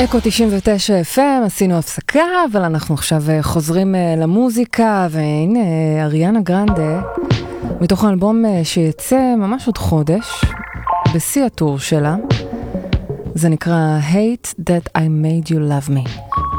אקו 99 FM, עשינו הפסקה, אבל אנחנו עכשיו חוזרים למוזיקה, והנה אריאנה גרנדה, מתוך האלבום שיצא ממש עוד חודש, בשיא הטור שלה, זה נקרא Hate That I Made You Love Me.